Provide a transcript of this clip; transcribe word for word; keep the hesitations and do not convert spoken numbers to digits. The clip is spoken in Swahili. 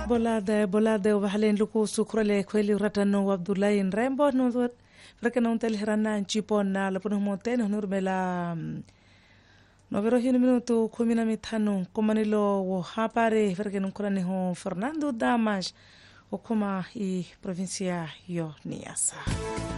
bolade bolade وبحلين لكو سكر لي كويلي رتنو عبد الله نرمبو نوذ فركنا نتل هرانا نشيبونا لبنو موتين هنور بلا novero hino minuto kumi na mitano kumanilo wo hapare فركنا نكراني هو فرناندو داماش وكما اي provincia yo niasa